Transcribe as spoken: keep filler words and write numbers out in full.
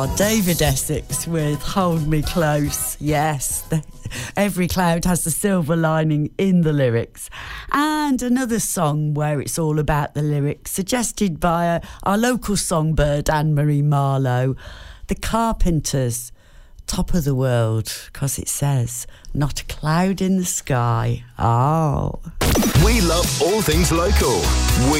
David Essex with Hold Me Close. Yes, the, every cloud has a silver lining in the lyrics. And another song where it's all about the lyrics, suggested by uh, our local songbird Anne-Marie Marlowe, The Carpenters, Top of the World, because it says, not a cloud in the sky. Oh. We love all things local. We